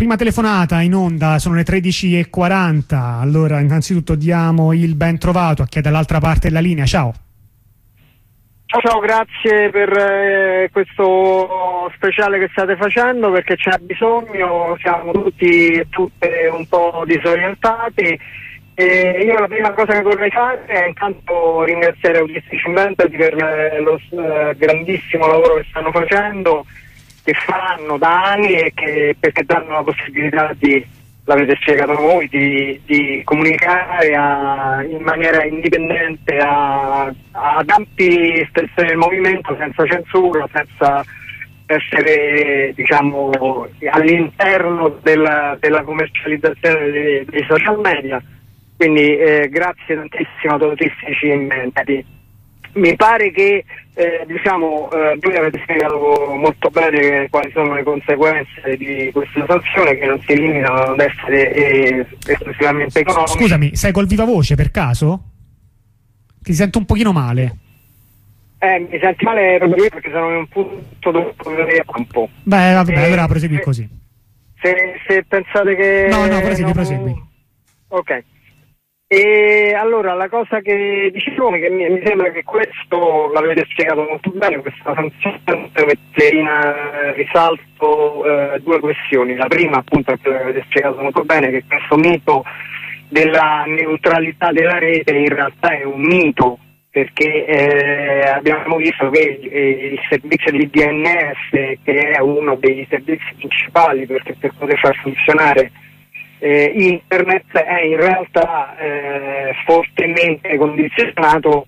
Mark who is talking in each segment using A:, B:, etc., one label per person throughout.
A: prima telefonata in onda, sono le 13:40. Allora, innanzitutto diamo il ben trovato a chi è dall'altra parte della linea. Ciao.
B: Ciao, grazie per questo speciale che state facendo, perché c'è bisogno, siamo tutti e tutte un po' disorientati. E io la prima cosa che vorrei fare è intanto ringraziare Autistici Invented per lo grandissimo lavoro che stanno facendo, che fanno da anni e perché danno la possibilità l'avete spiegato voi, di comunicare in maniera indipendente ad ampi espressioni del movimento, senza censura, senza essere, diciamo, all'interno della commercializzazione dei social media. Quindi grazie tantissimo ad Autistici Inventati. Mi pare che voi avete spiegato molto bene quali sono le conseguenze di questa sanzione, che non si limitano ad essere esclusivamente economiche.
A: Scusami, sei col viva voce per caso? Ti sento un pochino male.
B: Mi senti male proprio io, perché sono in un punto dove vedere campo.
A: Beh, vabbè, allora prosegui così.
B: Se pensate che...
A: No, prosegui.
B: Ok. E allora la cosa che dicevo, che mi sembra che questo l'avete spiegato molto bene, questa sanzione mette in risalto due questioni. La prima, appunto, è quella che avete spiegato molto bene, che questo mito della neutralità della rete in realtà è un mito, perché abbiamo visto che il servizio di DNS, che è uno dei servizi principali per poter far funzionare internet, è in realtà fortemente condizionato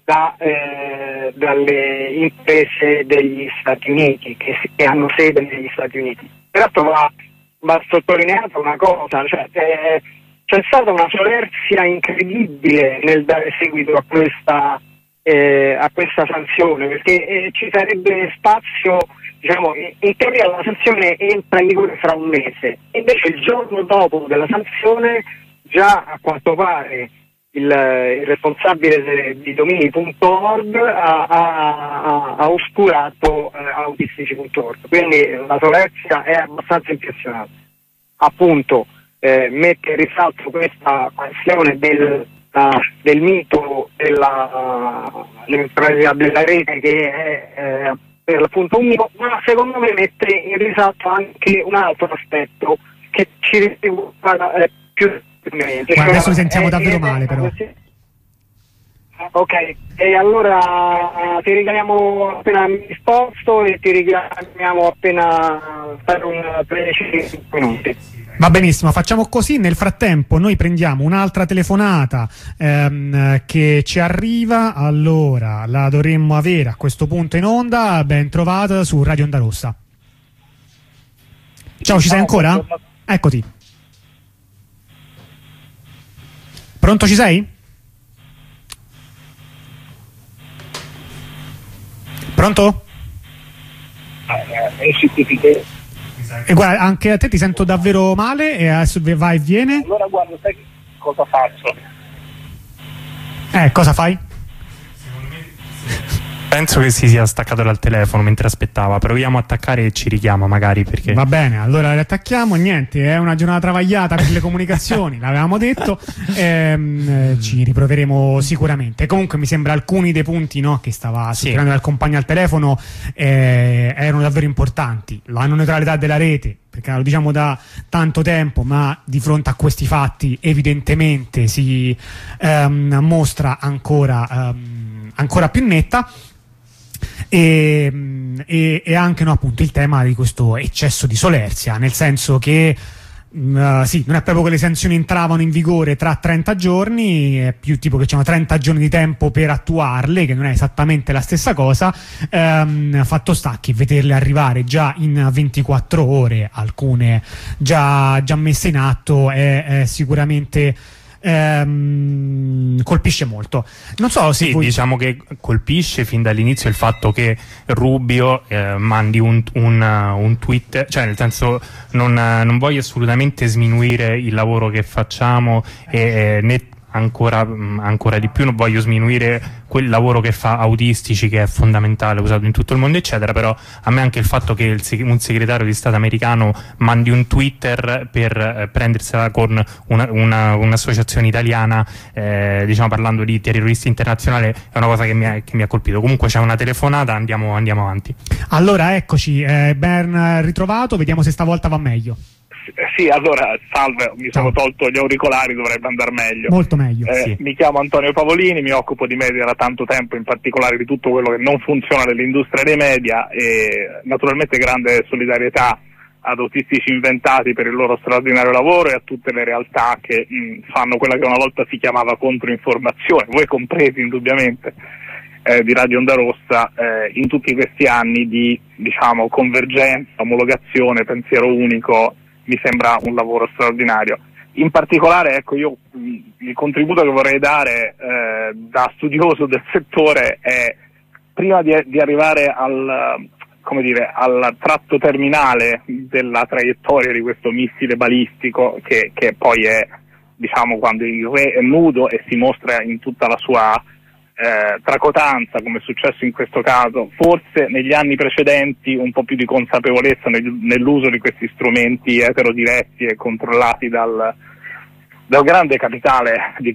B: dalle imprese degli Stati Uniti, che hanno sede negli Stati Uniti. Peraltro va sottolineata una cosa, cioè c'è stata una solerzia incredibile nel dare seguito a questa sanzione, perché ci sarebbe spazio, diciamo, in teoria la sanzione entra in vigore fra un mese, invece il giorno dopo della sanzione già, a quanto pare, il responsabile di domini.org ha oscurato autistici.org, quindi la solerzia è abbastanza impressionante. Appunto, mette in risalto questa questione del mito della neutralità della rete, che è per l'appunto un mito, ma secondo me mette in risalto anche un altro aspetto che ci riguarda più direttamente.
A: Guarda, adesso sentiamo davvero male, però.
B: Ok, e allora ti richiamiamo appena mi sposto, e ti richiamiamo appena per un 13 minuti.
A: Va benissimo, facciamo così. Nel frattempo noi prendiamo un'altra telefonata che ci arriva. Allora, la dovremmo avere a questo punto in onda. Ben trovata su Radio Onda Rossa. Ciao, ci sei ancora? Eccoti. Pronto, ci sei? Pronto? E guarda, anche a te ti sento davvero male, e adesso va e viene.
C: Allora guarda, sai cosa faccio?
A: Cosa fai?
D: Penso che si sia staccato dal telefono mentre aspettava. Proviamo a attaccare e ci richiama, magari, perché...
A: Va bene, allora le attacchiamo. Niente, è una giornata travagliata per le comunicazioni, l'avevamo detto. Ci riproveremo sicuramente. Comunque mi sembra alcuni dei punti, no, che stava suggerendo dal compagno al telefono erano davvero importanti. La non neutralità della rete, perché lo diciamo da tanto tempo, ma di fronte a questi fatti evidentemente si mostra ancora più netta. E anche, no, appunto, il tema di questo eccesso di solerzia, nel senso che sì, non è proprio che le sanzioni entravano in vigore tra 30 giorni, è più tipo che c'erano 30 giorni di tempo per attuarle, che non è esattamente la stessa cosa. Fatto sta che vederle arrivare già in 24 ore, alcune già messe in atto, è sicuramente colpisce molto. Non so se voi...
D: diciamo che colpisce fin dall'inizio il fatto che Rubio mandi un tweet, cioè nel senso non voglio assolutamente sminuire il lavoro che facciamo, né ancora di più. Non voglio sminuire quel lavoro che fa Autistici, che è fondamentale, usato in tutto il mondo eccetera, però a me anche il fatto che un segretario di Stato americano mandi un Twitter per prendersela con un'associazione italiana, diciamo parlando di terroristi internazionali, è una cosa che mi ha colpito. Comunque c'è una telefonata, andiamo avanti.
A: Allora eccoci, ben ritrovato, vediamo se stavolta va meglio.
C: Sì, allora, salve, mi sono tolto gli auricolari, dovrebbe andare meglio.
A: Molto meglio.
D: Sì.
C: Mi chiamo Antonio Pavolini, mi occupo di media da tanto tempo, in particolare di tutto quello che non funziona nell'industria dei media, e naturalmente grande solidarietà ad Autistici Inventati per il loro straordinario lavoro e a tutte le realtà che fanno quella che una volta si chiamava controinformazione, voi compresi indubbiamente, di Radio Onda Rossa, in tutti questi anni di, diciamo, convergenza, omologazione, pensiero unico. Mi sembra un lavoro straordinario. In particolare, ecco, io il contributo che vorrei dare da studioso del settore è, prima di arrivare al tratto terminale della traiettoria di questo missile balistico, che poi è, diciamo, quando il re è nudo e si mostra in tutta la sua tracotanza, come è successo in questo caso, forse negli anni precedenti un po' più di consapevolezza nell'uso di questi strumenti eterodiretti e controllati dal grande capitale di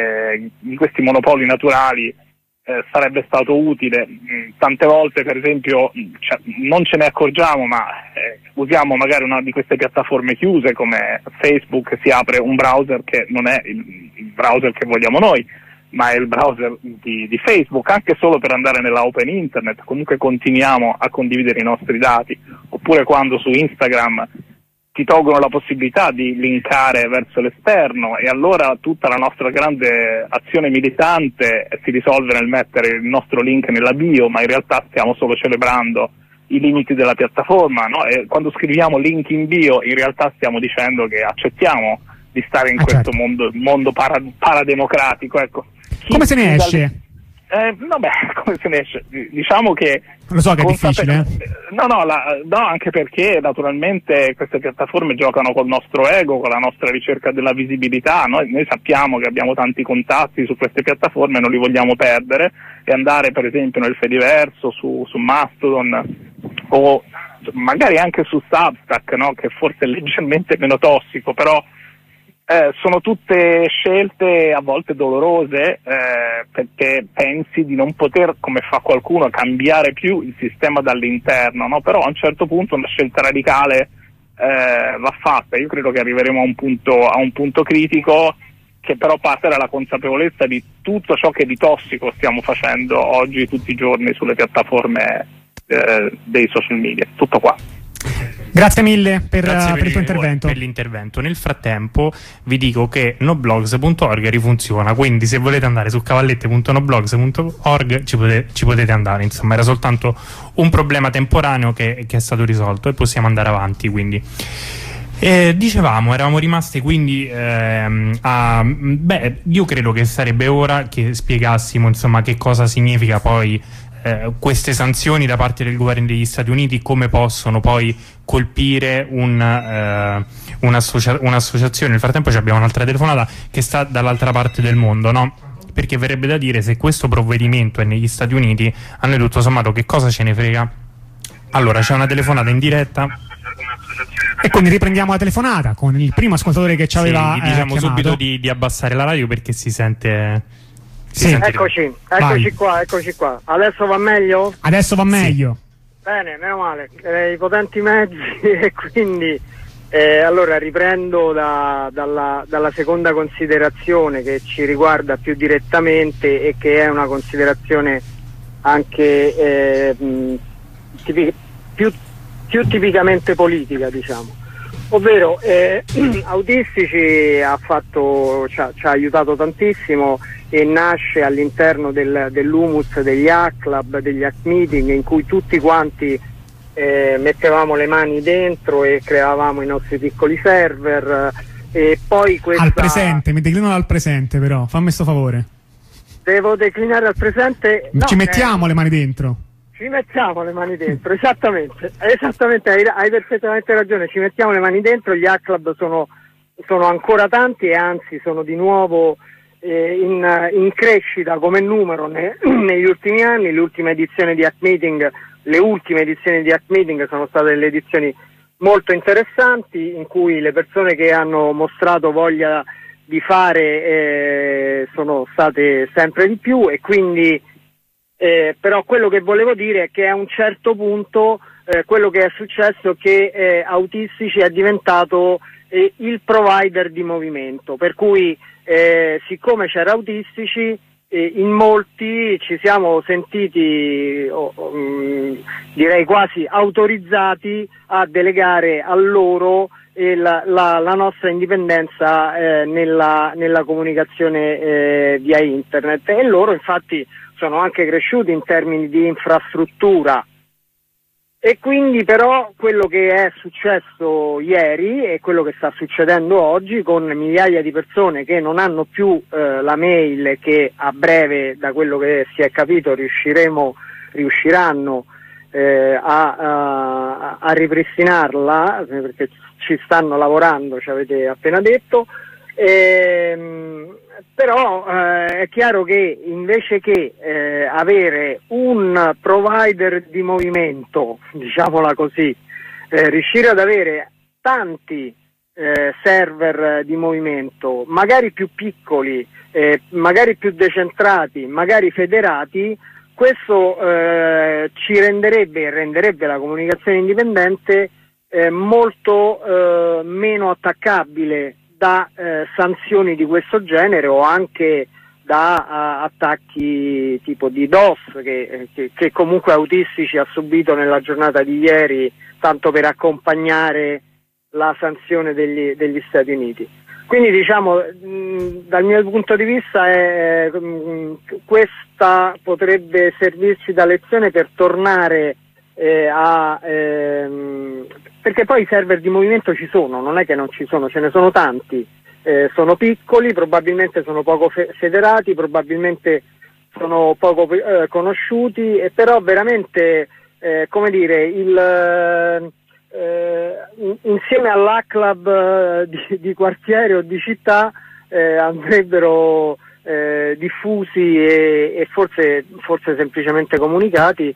C: questi monopoli naturali sarebbe stato utile. Tante volte, per esempio, non ce ne accorgiamo, ma usiamo magari una di queste piattaforme chiuse come Facebook, si apre un browser che non è il browser che vogliamo noi, ma è il browser di Facebook, anche solo per andare nella open internet. Comunque continuiamo a condividere i nostri dati. Oppure quando su Instagram ti tolgono la possibilità di linkare verso l'esterno, e allora tutta la nostra grande azione militante si risolve nel mettere il nostro link nella bio, ma in realtà stiamo solo celebrando i limiti della piattaforma, no? E quando scriviamo link in bio in realtà stiamo dicendo che accettiamo di stare in questo mondo parademocratico, ecco.
A: Come se ne esce?
C: Come se ne esce? Diciamo che...
A: Lo so che è difficile.
C: No, anche perché naturalmente queste piattaforme giocano col nostro ego, con la nostra ricerca della visibilità. Noi sappiamo che abbiamo tanti contatti su queste piattaforme, non li vogliamo perdere, e andare per esempio nel Fediverso, su Mastodon, o magari anche su Substack, no? Che forse è leggermente meno tossico, però sono tutte scelte a volte dolorose, perché pensi di non poter, come fa qualcuno, cambiare più il sistema dall'interno, no? Però a un certo punto una scelta radicale va fatta. Io credo che arriveremo a un punto critico, che però parte dalla consapevolezza di tutto ciò che di tossico stiamo facendo oggi tutti i giorni sulle piattaforme dei social media. Tutto qua.
A: Grazie mille per il tuo intervento.
D: Per l'intervento. Nel frattempo vi dico che noblogs.org rifunziona, quindi se volete andare su cavallette.noblogs.org ci potete andare. Insomma, era soltanto un problema temporaneo che è stato risolto e possiamo andare avanti, quindi. Dicevamo, eravamo rimasti quindi io credo che sarebbe ora che spiegassimo, insomma, che cosa significa poi queste sanzioni da parte del governo degli Stati Uniti, come possono poi colpire un'associazione. Nel frattempo abbiamo un'altra telefonata che sta dall'altra parte del mondo, no? Perché verrebbe da dire, se questo provvedimento è negli Stati Uniti, a noi tutto sommato che cosa ce ne frega? Allora, c'è una telefonata in diretta
A: e quindi riprendiamo la telefonata con il primo ascoltatore che ci aveva
D: diciamo
A: chiamato.
D: Subito di abbassare la radio perché si sente...
B: Eccoci qua. Adesso va meglio?
A: Adesso va meglio.
B: Bene, meno male. I potenti mezzi e quindi allora riprendo dalla seconda considerazione che ci riguarda più direttamente e che è una considerazione anche più tipicamente politica, diciamo. Ovvero Autistici ci ha aiutato tantissimo e nasce all'interno dell'humus degli hack club, degli hack meeting, in cui tutti quanti mettevamo le mani dentro e creavamo i nostri piccoli server, e poi
A: al presente, mi declino al presente, però fammi sto favore.
B: Devo declinare al presente?
A: No, ci mettiamo le mani dentro.
B: Ci mettiamo le mani dentro, esattamente, hai perfettamente ragione, ci mettiamo le mani dentro. Gli hack club sono ancora tanti e anzi sono di nuovo in crescita come numero negli ultimi anni. Le ultime edizioni di Hack Meeting sono state delle edizioni molto interessanti, in cui le persone che hanno mostrato voglia di fare sono state sempre di più, e quindi però quello che volevo dire è che a un certo punto quello che è successo è che Autistici è diventato il provider di movimento, per cui siccome c'era Autistici, in molti ci siamo sentiti direi quasi autorizzati a delegare a loro la nostra indipendenza nella comunicazione via internet, e loro infatti sono anche cresciuti in termini di infrastruttura. E quindi però quello che è successo ieri e quello che sta succedendo oggi, con migliaia di persone che non hanno più la mail, che a breve, da quello che si è capito, riusciranno a ripristinarla, perché ci stanno lavorando, ci avete appena detto. Però è chiaro che invece che avere un provider di movimento, diciamola così, riuscire ad avere tanti server di movimento, magari più piccoli, magari più decentrati, magari federati, questo ci renderebbe la comunicazione indipendente molto meno attaccabile da sanzioni di questo genere, o anche da attacchi tipo di DOS che comunque Autistici ha subito nella giornata di ieri, tanto per accompagnare la sanzione degli Stati Uniti. Quindi diciamo, dal mio punto di vista questa potrebbe servirci da lezione per tornare perché poi i server di movimento ci sono, non è che non ci sono, ce ne sono tanti, sono piccoli, probabilmente sono poco federati, probabilmente sono poco conosciuti, e però veramente come dire, insieme all'Hack Club di quartiere o di città andrebbero diffusi e forse semplicemente comunicati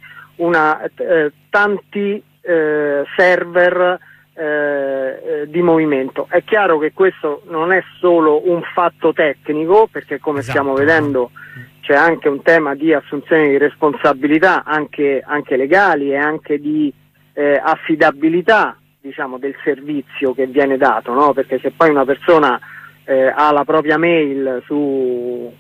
B: tanti server di movimento. È chiaro che questo non è solo un fatto tecnico, perché come stiamo vedendo c'è anche un tema di assunzione di responsabilità, anche legali, e anche di affidabilità, diciamo, del servizio che viene dato, no? Perché se poi una persona ha la propria mail su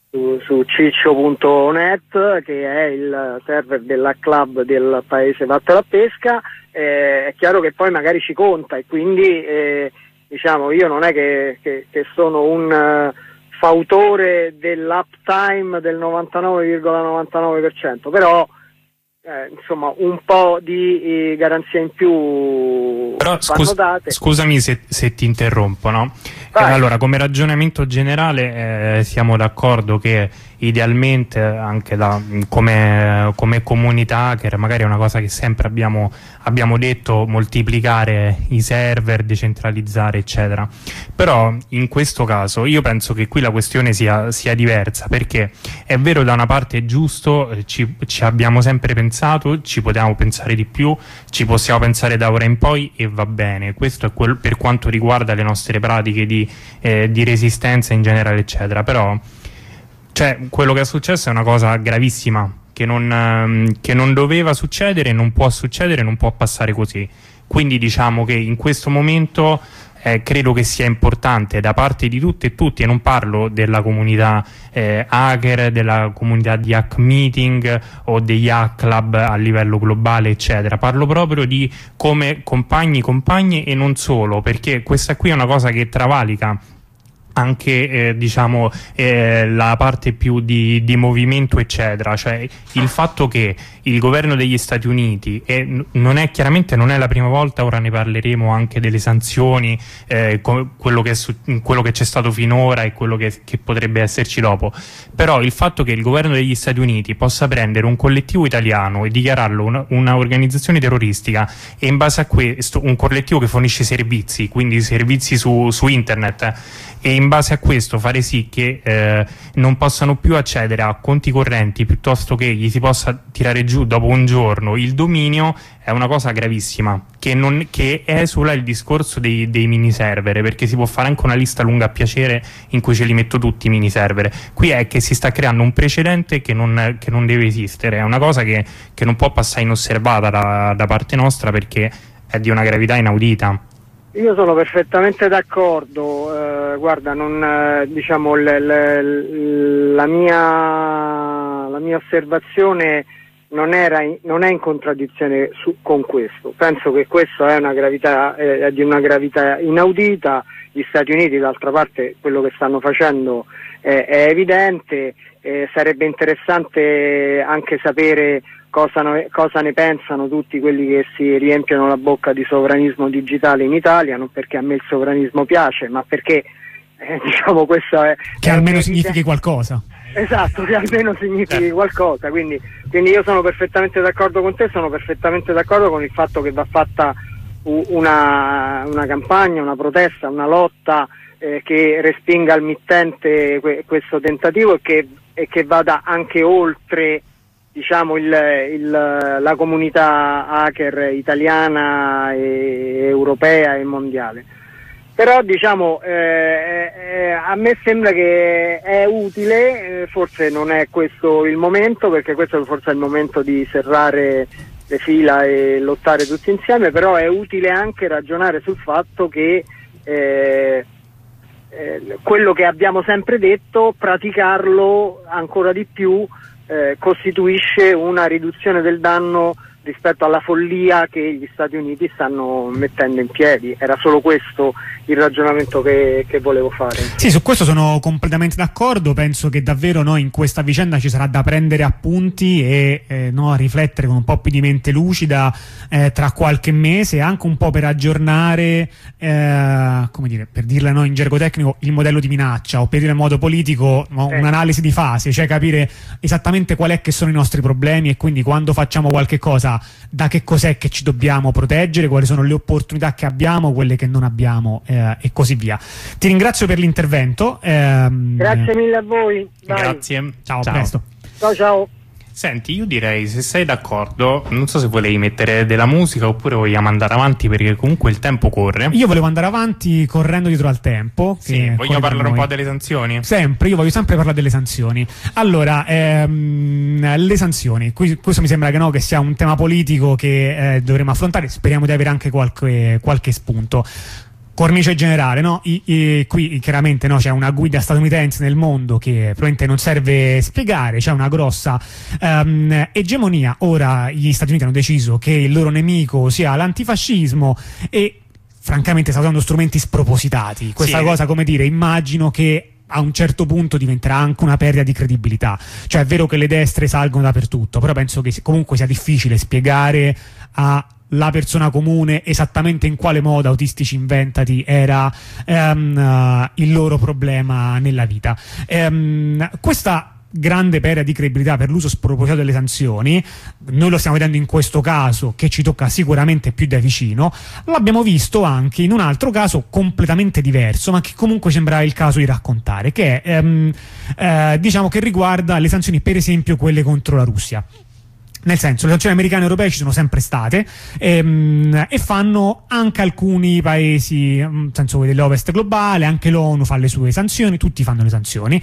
B: ciccio.net, che è il server della club del paese Vattene a Pesca, è chiaro che poi magari ci conta, e quindi diciamo, io non è che sono un fautore dell'uptime del 99,99%, però insomma un po' di garanzia in più. Però
D: scusami se ti interrompo, no? Allora, come ragionamento generale siamo d'accordo che idealmente anche come comunità hacker, magari è una cosa che sempre abbiamo detto, moltiplicare i server, decentralizzare eccetera, però in questo caso io penso che qui la questione sia diversa, perché è vero, da una parte è giusto, ci abbiamo sempre pensato, ci potevamo pensare di più, ci possiamo pensare da ora in poi, e va bene, questo è per quanto riguarda le nostre pratiche di resistenza in generale eccetera, però quello che è successo è una cosa gravissima che non doveva succedere, non può succedere, non può passare così. Quindi diciamo che in questo momento credo che sia importante da parte di tutte e tutti, e non parlo della comunità hacker, della comunità di Hack Meeting o degli Hack Club a livello globale eccetera, parlo proprio di come compagni e non solo, perché questa qui è una cosa che travalica anche diciamo la parte più di movimento eccetera, cioè il fatto che il governo degli Stati Uniti, e chiaramente non è la prima volta, ora ne parleremo anche delle sanzioni, quello che c'è stato finora e quello che potrebbe esserci dopo, però il fatto che il governo degli Stati Uniti possa prendere un collettivo italiano e dichiararlo una organizzazione terroristica, e in base a questo un collettivo che fornisce servizi, quindi servizi su internet, e in base a questo fare sì che non possano più accedere a conti correnti, piuttosto che gli si possa tirare giù dopo un giorno il dominio, è una cosa gravissima, che esula il discorso dei mini server, perché si può fare anche una lista lunga a piacere in cui ce li metto tutti i mini server. Qui è che si sta creando un precedente che non deve esistere, è una cosa che non può passare inosservata da parte nostra, perché è di una gravità inaudita.
B: Io sono perfettamente d'accordo, guarda, diciamo la mia osservazione non è in contraddizione con questo. Penso che questo è di una gravità inaudita. Gli Stati Uniti, d'altra parte, quello che stanno facendo è evidente. Sarebbe interessante anche sapere cosa ne pensano tutti quelli che si riempiono la bocca di sovranismo digitale in Italia, non perché a me il sovranismo piace, ma perché diciamo questo è...
A: Che almeno significhi qualcosa.
B: Esatto, che almeno significhi qualcosa, quindi io sono perfettamente d'accordo con te, sono perfettamente d'accordo con il fatto che va fatta una campagna, una protesta, una lotta che respinga al mittente questo tentativo e che vada anche oltre, diciamo, la comunità hacker italiana e europea e mondiale. Però diciamo a me sembra che è utile, forse non è questo il momento, perché questo forse è il momento di serrare le fila e lottare tutti insieme, però è utile anche ragionare sul fatto che quello che abbiamo sempre detto, praticarlo ancora di più costituisce una riduzione del danno rispetto alla follia che gli Stati Uniti stanno mettendo in piedi. Era solo questo il ragionamento che volevo fare.
A: Sì, su questo sono completamente d'accordo. Penso che davvero in questa vicenda ci sarà da prendere appunti e riflettere con un po' più di mente lucida tra qualche mese, anche un po' per aggiornare, come dire, per dirla in gergo tecnico, il modello di minaccia, o per dire in modo politico un'analisi di fase, cioè capire esattamente qual è che sono i nostri problemi, e quindi quando facciamo qualche cosa da che cos'è che ci dobbiamo proteggere, quali sono le opportunità che abbiamo, quelle che non abbiamo, e così via. Ti ringrazio per l'intervento.
B: Grazie mille a voi. Dai.
D: Grazie.
A: Ciao, a presto.
B: Ciao.
D: Senti, io direi, se sei d'accordo, non so se volevi mettere della musica oppure vogliamo andare avanti, perché comunque il tempo corre.
A: Io volevo andare avanti correndo dietro al tempo.
D: Sì, voglio parlare un po' delle sanzioni.
A: Io voglio sempre parlare delle sanzioni. Allora, le sanzioni, questo mi sembra che sia un tema politico che dovremo affrontare. Speriamo di avere anche qualche spunto. Cornice generale, qui chiaramente c'è una guida statunitense nel mondo che probabilmente non serve spiegare, c'è una grossa egemonia. Ora gli Stati Uniti hanno deciso che il loro nemico sia l'antifascismo e francamente sta usando strumenti spropositati. Questa cosa, come dire, immagino che a un certo punto diventerà anche una perdita di credibilità. Cioè è vero che le destre salgono dappertutto, però penso che comunque sia difficile spiegare alla persona comune esattamente in quale modo Autistici Inventati era il loro problema nella vita. Questa grande perdita di credibilità per l'uso spropositato delle sanzioni, noi lo stiamo vedendo in questo caso che ci tocca sicuramente più da vicino, l'abbiamo visto anche in un altro caso completamente diverso, ma che comunque sembra il caso di raccontare, che è diciamo che riguarda le sanzioni, per esempio quelle contro la Russia. Nel senso, le sanzioni americane e europee ci sono sempre state e fanno anche alcuni paesi, nel senso dell'Ovest globale, anche l'ONU fa le sue sanzioni, tutti fanno le sanzioni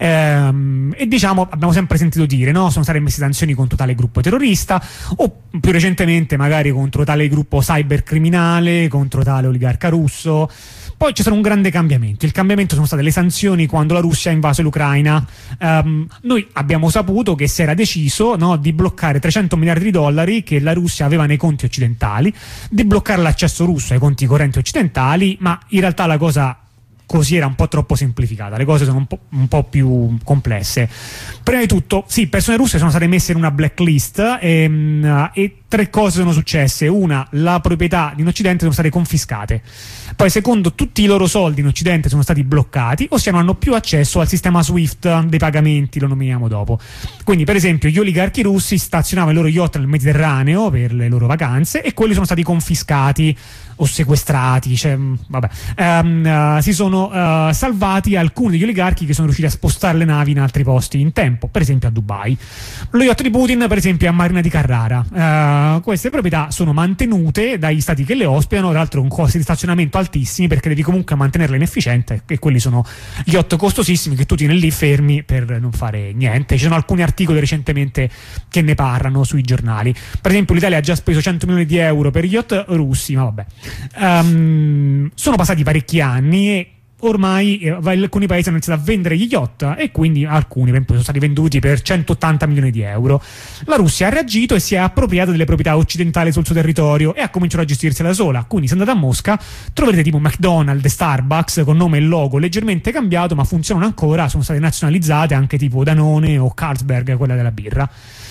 A: e diciamo abbiamo sempre sentito dire sono state messe sanzioni contro tale gruppo terrorista, o più recentemente magari contro tale gruppo cybercriminale, contro tale oligarca russo. Poi c'è stato un grande cambiamento. Il cambiamento sono state le sanzioni quando la Russia ha invaso l'Ucraina. Noi abbiamo saputo che si era deciso di bloccare $300 miliardi che la Russia aveva nei conti occidentali, di bloccare l'accesso russo ai conti correnti occidentali, ma in realtà la cosa così era un po' troppo semplificata, le cose sono un po' più complesse. Prima di tutto, sì, persone russe sono state messe in una blacklist e tre cose sono successe. Una, la proprietà in Occidente sono state confiscate. Poi secondo, tutti i loro soldi in Occidente sono stati bloccati, ossia non hanno più accesso al sistema SWIFT dei pagamenti, lo nominiamo dopo. Quindi per esempio gli oligarchi russi stazionavano i loro yacht nel Mediterraneo per le loro vacanze e quelli sono stati confiscati o sequestrati, si sono vengono salvati alcuni degli oligarchi che sono riusciti a spostare le navi in altri posti in tempo, per esempio a Dubai. Lo yacht di Putin, per esempio, è a Marina di Carrara. Queste proprietà sono mantenute dagli stati che le ospitano, tra l'altro con costi di stazionamento altissimi, perché devi comunque mantenerle in efficiente, e quelli sono yacht costosissimi che tu tieni lì fermi per non fare niente. Ci sono alcuni articoli recentemente che ne parlano sui giornali. Per esempio l'Italia ha già speso 100 milioni di euro per yacht russi, ma vabbè. Sono passati parecchi anni e ormai alcuni paesi hanno iniziato a vendere gli yacht, e quindi alcuni, per esempio, sono stati venduti per 180 milioni di euro. La Russia ha reagito e si è appropriata delle proprietà occidentali sul suo territorio e ha cominciato a gestirsela da sola. Quindi se andate a Mosca troverete tipo McDonald's e Starbucks con nome e logo leggermente cambiato, ma funzionano ancora, sono state nazionalizzate, anche tipo Danone o Carlsberg, quella della birra.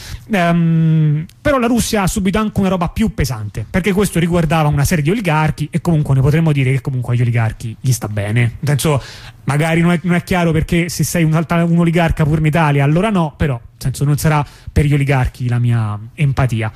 A: Però la Russia ha subito anche una roba più pesante, perché questo riguardava una serie di oligarchi, e comunque ne potremmo dire che comunque agli oligarchi gli sta bene. Nel senso, magari non è chiaro, perché se sei un oligarca pure in Italia allora no, però nel senso non sarà per gli oligarchi la mia empatia.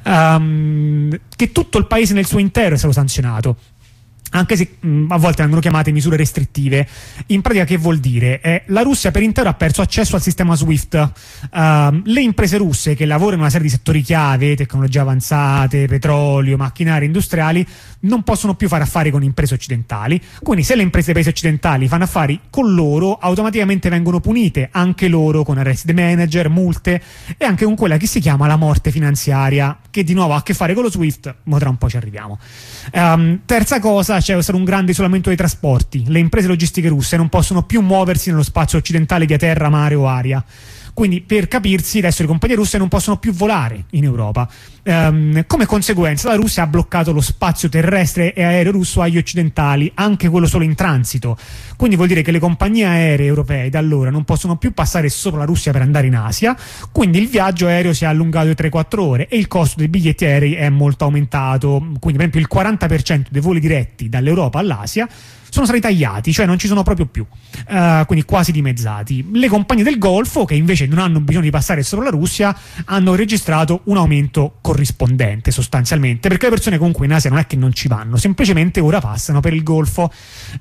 A: Che tutto il paese nel suo intero è stato sanzionato, anche se a volte vengono chiamate misure restrittive. In pratica che vuol dire? La Russia per intero ha perso accesso al sistema SWIFT. Le imprese russe che lavorano in una serie di settori chiave, tecnologie avanzate, petrolio, macchinari industriali, non possono più fare affari con imprese occidentali. Quindi se le imprese dei paesi occidentali fanno affari con loro, automaticamente vengono punite anche loro con arresti dei manager, multe, e anche con quella che si chiama la morte finanziaria, che di nuovo ha a che fare con lo SWIFT, ma tra un po' ci arriviamo. Terza cosa, c'è stato un grande isolamento dei trasporti. Le imprese logistiche russe non possono più muoversi nello spazio occidentale via terra, mare o aria. Quindi, per capirsi, adesso le compagnie russe non possono più volare in Europa. Come conseguenza, la Russia ha bloccato lo spazio terrestre e aereo russo agli occidentali, anche quello solo in transito. Quindi vuol dire che le compagnie aeree europee da allora non possono più passare sopra la Russia per andare in Asia. Quindi il viaggio aereo si è allungato di 3-4 ore e il costo dei biglietti aerei è molto aumentato. Quindi, per esempio, il 40% dei voli diretti dall'Europa all'Asia sono stati tagliati, cioè non ci sono proprio più, quindi quasi dimezzati. Le compagnie del Golfo, che invece non hanno bisogno di passare sopra la Russia, hanno registrato un aumento corrispondente sostanzialmente, perché le persone comunque in Asia non è che non ci vanno, semplicemente ora passano per il Golfo,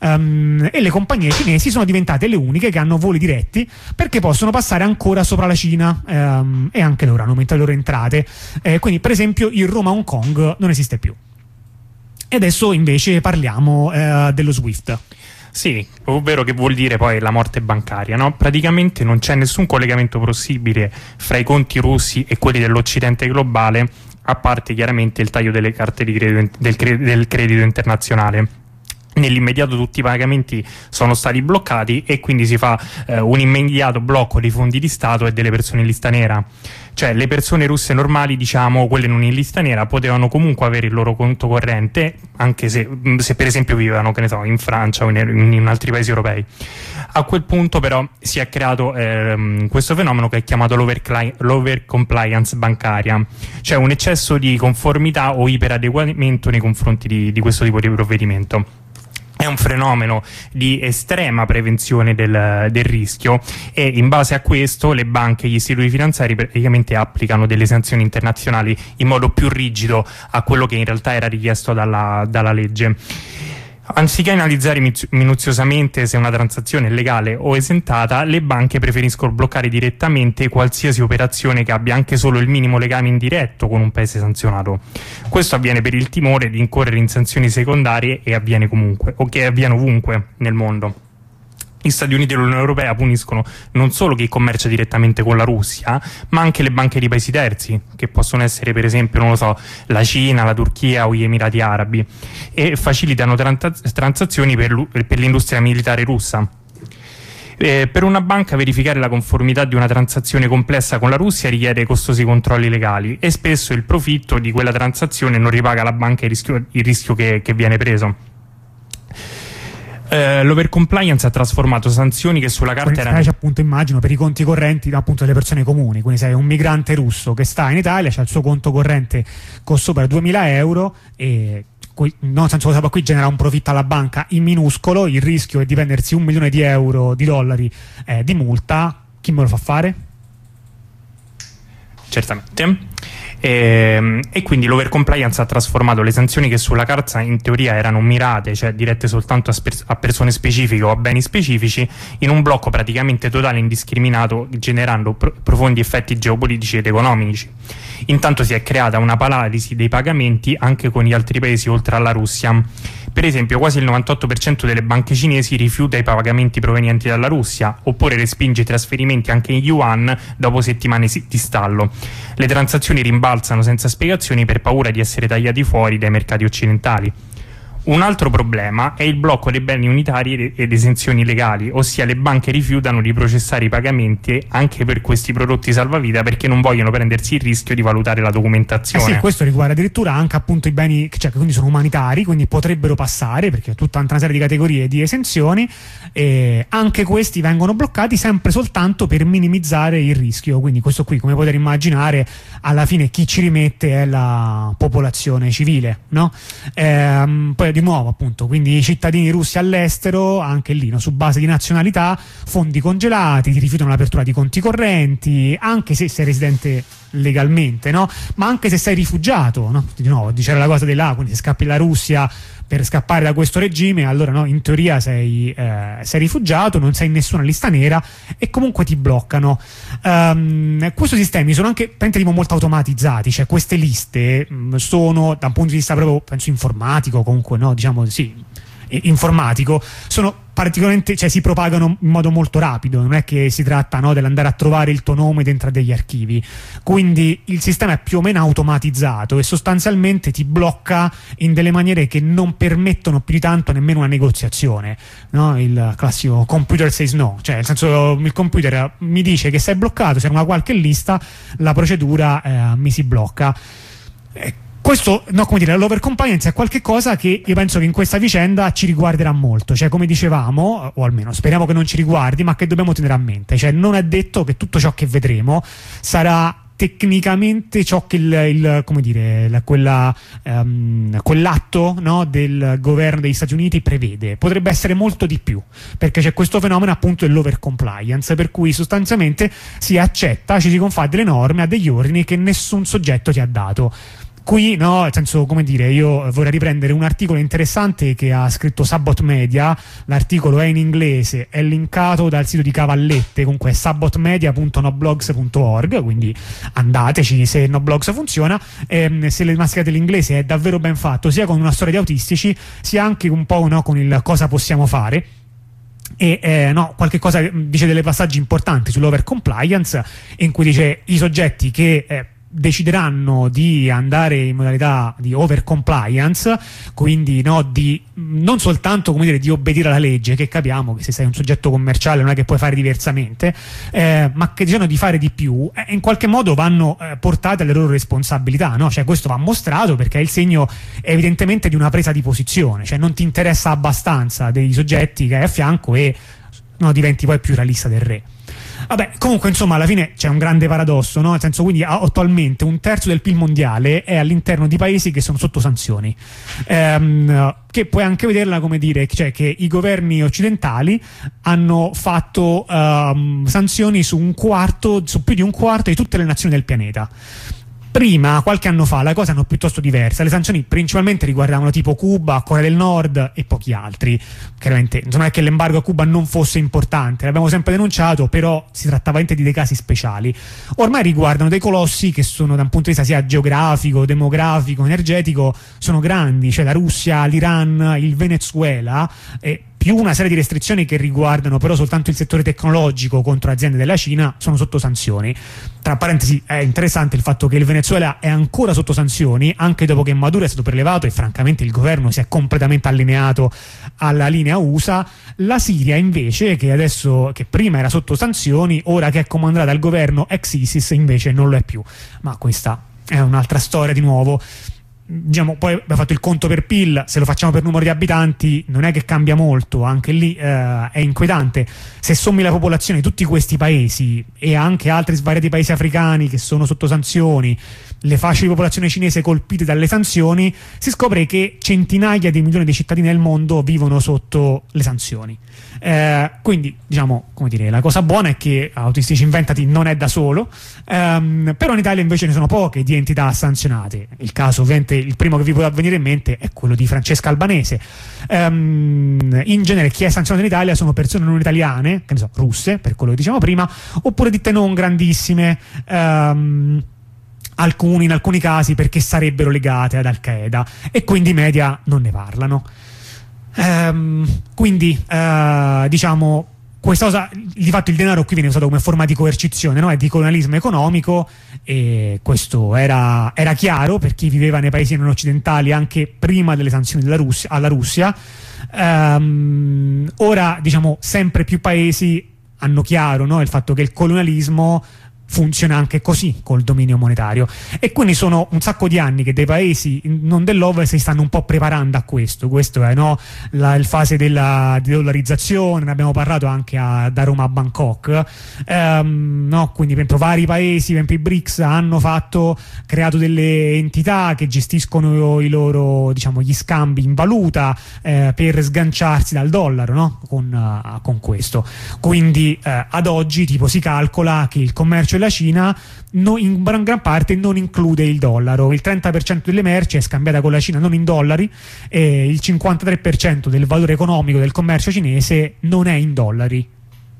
A: e le compagnie cinesi sono diventate le uniche che hanno voli diretti, perché possono passare ancora sopra la Cina, e anche loro hanno aumentato le loro entrate. Quindi per esempio il Roma-Hong Kong non esiste più. E adesso invece parliamo dello SWIFT.
D: Sì, ovvero che vuol dire poi la morte bancaria, no? Praticamente non c'è nessun collegamento possibile fra i conti russi e quelli dell'Occidente globale, a parte chiaramente il taglio delle carte di credito, del credito internazionale. Nell'immediato tutti i pagamenti sono stati bloccati e quindi si fa un immediato blocco dei fondi di Stato e delle persone in lista nera. Cioè le persone russe normali, diciamo, quelle non in lista nera, potevano comunque avere il loro conto corrente, anche se per esempio vivevano, che ne so, in Francia o in altri paesi europei. A quel punto però si è creato questo fenomeno che è chiamato l'overcompliance bancaria, cioè un eccesso di conformità o iperadeguamento nei confronti di questo tipo di provvedimento. È un fenomeno di estrema prevenzione del rischio, e in base a questo le banche e gli istituti finanziari praticamente applicano delle sanzioni internazionali in modo più rigido a quello che in realtà era richiesto dalla legge. Anziché analizzare minuziosamente se una transazione è legale o esentata, le banche preferiscono bloccare direttamente qualsiasi operazione che abbia anche solo il minimo legame indiretto con un paese sanzionato. Questo avviene per il timore di incorrere in sanzioni secondarie, e avviene comunque, o che avviene ovunque nel mondo. Gli Stati Uniti e l'Unione Europea puniscono non solo chi commercia direttamente con la Russia, ma anche le banche di paesi terzi, che possono essere per esempio, non lo so, la Cina, la Turchia o gli Emirati Arabi, e facilitano transazioni per l'industria militare russa. Per una banca verificare la conformità di una transazione complessa con la Russia richiede costosi controlli legali, e spesso il profitto di quella transazione non ripaga alla banca il rischio che viene preso. L'overcompliance ha trasformato sanzioni che sulla carta erano,
A: appunto, immagino, per i conti correnti appunto delle persone comuni. Quindi sei un migrante russo che sta in Italia, c'ha il suo conto corrente con sopra 2000 euro e nel senso, cosa qui genera un profitto alla banca in minuscolo, il rischio è di prendersi $1 milione di dollari di multa. Chi me lo fa fare?
D: Certamente. E quindi l'overcompliance ha trasformato le sanzioni che sulla carta in teoria erano mirate, cioè dirette soltanto a persone specifiche o a beni specifici, in un blocco praticamente totale e indiscriminato, generando profondi effetti geopolitici ed economici. Intanto si è creata una paralisi dei pagamenti anche con gli altri paesi oltre alla Russia. Per esempio, quasi il 98% delle banche cinesi rifiuta i pagamenti provenienti dalla Russia, oppure respinge i trasferimenti anche in yuan dopo settimane di stallo. Le transazioni rimbalzano senza spiegazioni per paura di essere tagliati fuori dai mercati occidentali. Un altro problema è il blocco dei beni unitari ed esenzioni legali, ossia le banche rifiutano di processare i pagamenti anche per questi prodotti salvavita perché non vogliono prendersi il rischio di valutare la documentazione.
A: Sì, questo riguarda addirittura anche appunto i beni, cioè, che quindi sono umanitari, quindi potrebbero passare perché è tutta una serie di categorie di esenzioni, e anche questi vengono bloccati sempre soltanto per minimizzare il rischio. Quindi questo qui, come potete immaginare, alla fine chi ci rimette è la popolazione civile, no? Poi di nuovo appunto, quindi i cittadini russi all'estero, anche lì, no, su base di nazionalità, fondi congelati, ti rifiutano l'apertura di conti correnti, anche se sei residente legalmente, no? Ma anche se sei rifugiato, no? Di nuovo, c'era la cosa della, quindi se scappi la Russia per scappare da questo regime, allora no, in teoria sei rifugiato, non sei in nessuna lista nera e comunque ti bloccano. Questi sistemi sono anche molto automatizzati, cioè queste liste sono, da un punto di vista proprio penso informatico, comunque no, diciamo sì, informatico, sono particolarmente, cioè si propagano in modo molto rapido, non è che si tratta, no, dell'andare a trovare il tuo nome dentro degli archivi, quindi il sistema è più o meno automatizzato e sostanzialmente ti blocca in delle maniere che non permettono più di tanto nemmeno una negoziazione, no? Il classico computer says no, cioè nel senso il computer mi dice che sei bloccato, se è una qualche lista la procedura mi si blocca. Questo, no, come dire, l'overcompliance è qualcosa che io penso che in questa vicenda ci riguarderà molto, cioè come dicevamo, o almeno speriamo che non ci riguardi, ma che dobbiamo tenere a mente, cioè non è detto che tutto ciò che vedremo sarà tecnicamente ciò che come dire, quell'atto, no, del governo degli Stati Uniti prevede. Potrebbe essere molto di più, perché c'è questo fenomeno appunto dell'overcompliance, per cui sostanzialmente si accetta, ci si confà delle norme, a degli ordini che nessun soggetto ti ha dato. Qui, no, nel senso, come dire, io vorrei riprendere un articolo interessante che ha scritto Sabot Media, l'articolo è in inglese, è linkato dal sito di Cavallette, comunque è sabotmedia.noblogs.org, quindi andateci se Noblogs funziona, se le mascherate l'inglese è davvero ben fatto, sia con una storia di autistici, sia anche un po', no, con il cosa possiamo fare. E no, qualche cosa, dice delle passaggi importanti sull'overcompliance, in cui dice i soggetti che decideranno di andare in modalità di overcompliance, quindi no, di non soltanto, come dire, di obbedire alla legge, che capiamo che se sei un soggetto commerciale non è che puoi fare diversamente, ma che decidono di fare di più, in qualche modo vanno portate alle loro responsabilità, no? Cioè questo va mostrato perché è il segno evidentemente di una presa di posizione, cioè non ti interessa abbastanza dei soggetti che hai a fianco e no, diventi poi più realista del re. Vabbè, comunque insomma alla fine c'è un grande paradosso, no? Nel senso, quindi attualmente 1/3 del PIL mondiale è all'interno di paesi che sono sotto sanzioni, che puoi anche vederla come dire, cioè che i governi occidentali hanno fatto sanzioni su più di un quarto di tutte le nazioni del pianeta. Prima, qualche anno fa, la cosa erano piuttosto diversa. Le sanzioni principalmente riguardavano tipo Cuba, Corea del Nord e pochi altri. Chiaramente non è che l'embargo a Cuba non fosse importante, l'abbiamo sempre denunciato, però si trattava di dei casi speciali. Ormai riguardano dei colossi che sono, da un punto di vista sia geografico, demografico, energetico, sono grandi, cioè la Russia, l'Iran, il Venezuela, più una serie di restrizioni che riguardano però soltanto il settore tecnologico contro aziende della Cina, sono sotto sanzioni. Tra parentesi, è interessante il fatto che il Venezuela è ancora sotto sanzioni anche dopo che Maduro è stato prelevato e francamente il governo si è completamente allineato alla linea USA. La Siria invece, che prima era sotto sanzioni, ora che è comandata dal governo ex ISIS invece non lo è più, ma questa è un'altra storia di nuovo. diciamo, poi abbiamo fatto il conto per PIL, se lo facciamo per numero di abitanti non è che cambia molto, anche lì è inquietante. Se sommi la popolazione di tutti questi paesi e anche altri svariati paesi africani che sono sotto sanzioni, le fasce di popolazione cinese colpite dalle sanzioni, si scopre che centinaia di milioni di cittadini del mondo vivono sotto le sanzioni. Quindi, diciamo, come dire, la cosa buona è che Autistici Inventati non è da solo, però in Italia invece ne sono poche di entità sanzionate. Il caso, ovviamente, il primo che vi può venire in mente è quello di Francesca Albanese. In genere chi è sanzionato in Italia sono persone non italiane, che ne so, russe, per quello che dicevamo prima, oppure ditte non grandissime, in alcuni casi perché sarebbero legate ad Al-Qaeda, e quindi i media non ne parlano. Quindi diciamo, questa cosa, di fatto il denaro qui viene usato come forma di coercizione, no? È di colonialismo economico, e questo era chiaro per chi viveva nei paesi non occidentali anche prima delle sanzioni alla Russia. Ora, diciamo, sempre più paesi hanno chiaro, no, il fatto che il colonialismo funziona anche così col dominio monetario, e quindi sono un sacco di anni che dei paesi non dell'Ovest si stanno un po' preparando a questo è, no, il fase della dollarizzazione, ne abbiamo parlato anche da Roma a Bangkok, no? Quindi per esempio vari paesi, per esempio i BRICS, hanno creato delle entità che gestiscono i loro, diciamo, gli scambi in valuta per sganciarsi dal dollaro, no? Con questo, quindi ad oggi tipo si calcola che il commercio della Cina in gran parte non include il dollaro. Il 30% delle merci è scambiata con la Cina non in dollari, e il 53% del valore economico del commercio cinese non è in dollari.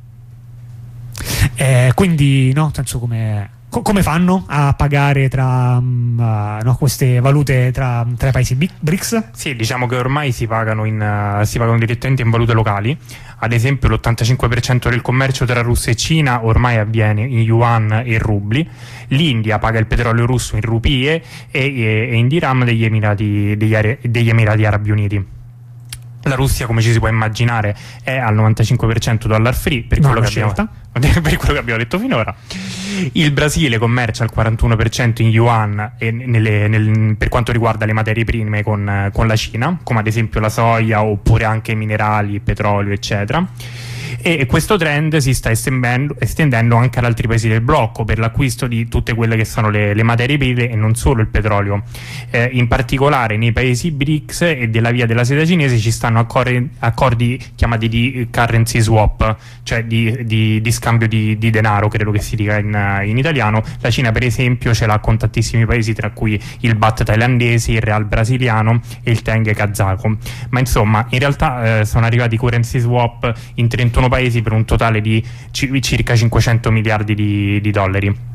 A: Quindi, no, senso, come fanno a pagare tra queste valute tra i paesi BRICS?
D: Sì, diciamo che ormai si pagano direttamente in valute locali. Ad esempio l'85% del commercio tra Russia e Cina ormai avviene in yuan e rubli. L'India paga il petrolio russo in rupie e in dirham degli Emirati Arabi Uniti. La Russia, come ci si può immaginare, è al 95% dollar free, per quello che abbiamo detto finora. Il Brasile commercia al 41% in yuan per quanto riguarda le materie prime con la Cina, come ad esempio la soia, oppure anche minerali, petrolio, eccetera. E questo trend si sta estendendo anche ad altri paesi del blocco per l'acquisto di tutte quelle che sono le materie prime e non solo il petrolio. In particolare nei paesi BRICS e della via della seta cinese ci stanno accordi chiamati di currency swap, cioè di scambio di denaro, credo che si dica in italiano. La Cina per esempio ce l'ha con tantissimi paesi, tra cui il baht thailandese, il real brasiliano e il teng kazako. Ma insomma, in realtà sono arrivati i currency swap in 31 paesi per un totale di circa 500 miliardi di dollari.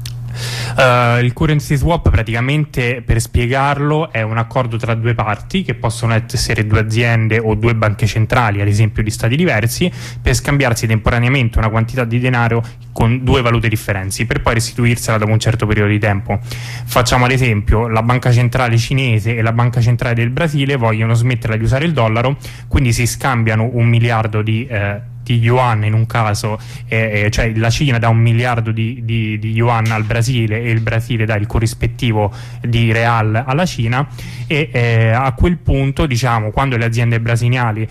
D: Il currency swap, praticamente, per spiegarlo, è un accordo tra due parti, che possono essere due aziende o due banche centrali, ad esempio di stati diversi, per scambiarsi temporaneamente una quantità di denaro con due valute differenti, per poi restituirsela dopo un certo periodo di tempo. Facciamo ad esempio, la banca centrale cinese e la banca centrale del Brasile vogliono smetterla di usare il dollaro, quindi si scambiano 1 miliardo di yuan in un caso, cioè la Cina dà 1 miliardo di yuan al Brasile e il Brasile dà il corrispettivo di real alla Cina, e a quel punto, diciamo, quando le aziende brasiliane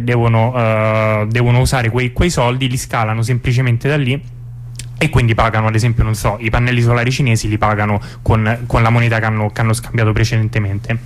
D: devono usare quei soldi, li scalano semplicemente da lì, e quindi pagano, ad esempio, non so, i pannelli solari cinesi li pagano con la moneta che hanno scambiato precedentemente,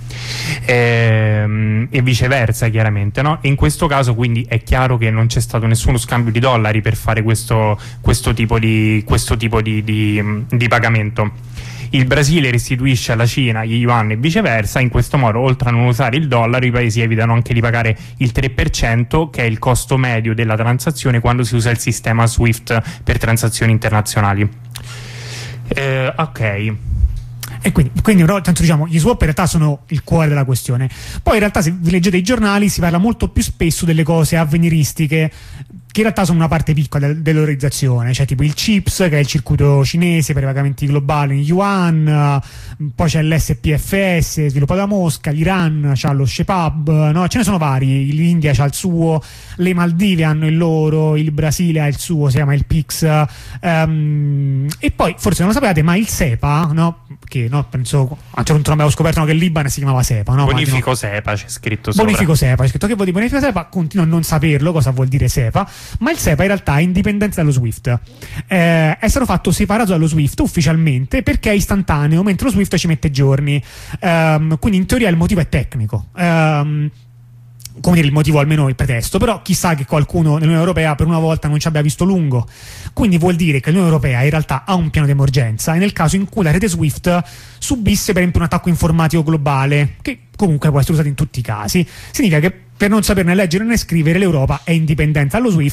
D: e viceversa, chiaramente, no? E in questo caso quindi è chiaro che non c'è stato nessuno scambio di dollari per fare questo tipo di pagamento. Il Brasile restituisce alla Cina gli yuan e viceversa. In questo modo, oltre a non usare il dollaro, i paesi evitano anche di pagare il 3%, che è il costo medio della transazione quando si usa il sistema SWIFT per transazioni internazionali. Ok.
A: E quindi tanto, diciamo, gli swap in realtà sono il cuore della questione. Poi in realtà, se vi leggete i giornali, si parla molto più spesso delle cose avveniristiche, che in realtà sono una parte piccola dell'organizzazione, cioè tipo il CHIPS, che è il circuito cinese per i pagamenti globali in yuan, poi c'è l'SPFS sviluppato da Mosca, l'Iran c'ha lo SHEPAB, no? Ce ne sono vari, l'India c'ha il suo, le Maldive hanno il loro, il Brasile ha il suo, si chiama il PIX, e poi forse non lo sapete, ma il SEPA, no? perché, no? Penso a un certo punto avevo scoperto che il Libano si chiamava SEPA, no?
D: Bonifico SEPA c'è scritto sopra.
A: Bonifico SEPA, c'è scritto che vuol dire bonifico SEPA, continuo a non saperlo cosa vuol dire SEPA, ma il SEPA in realtà è indipendenza dallo SWIFT. È stato fatto separato dallo SWIFT ufficialmente perché è istantaneo, mentre lo SWIFT ci mette giorni. Quindi in teoria il motivo è tecnico. Come dire, il motivo, almeno il pretesto, però chissà che qualcuno nell'Unione Europea per una volta non ci abbia visto lungo. Quindi vuol dire che l'Unione Europea in realtà ha un piano di emergenza, e nel caso in cui la rete SWIFT subisse per esempio un attacco informatico globale, che comunque può essere usato in tutti i casi, significa che per non saperne leggere né scrivere l'Europa è indipendente dallo SWIFT